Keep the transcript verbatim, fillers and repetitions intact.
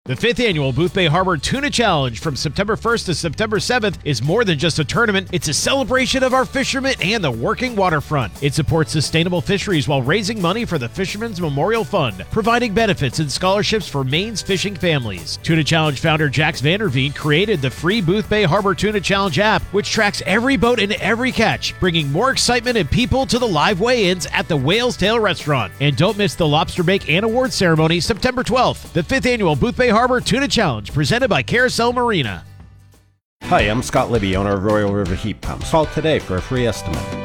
The fifth annual Boothbay Harbor Tuna Challenge from September first to September seventh is more than just a tournament. It's a celebration of our fishermen and the working waterfront. It supports sustainable fisheries while raising money for the Fishermen's Memorial Fund, providing benefits and scholarships for Maine's fishing families. Tuna Challenge founder Jax Vanderveen created the free Boothbay Harbor Tuna Challenge app, which tracks every boat and every catch, bringing more excitement and people to the live weigh-ins at the Whale's Tail Restaurant. And don't miss the Lobster Bake and Award Ceremony September twelfth. The fifth annual Boothbay Harbor Tuna Challenge presented by Carousel Marina. Hi, I'm Scott Libby, owner of Royal River Heat Pumps. Call today for a free estimate.